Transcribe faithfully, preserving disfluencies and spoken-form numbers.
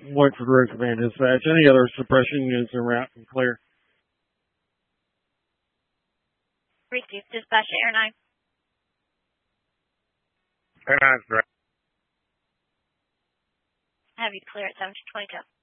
Wait for direct command dispatch. Any other suppression units en route and clear. Receive dispatch to Air nine. Air nine's direct. Have you clear at seventeen twenty-two.